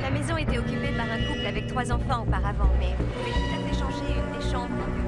La maison était occupée par un couple avec 3 enfants auparavant, mais vous pouvez tout à fait changer une des chambres en bureau.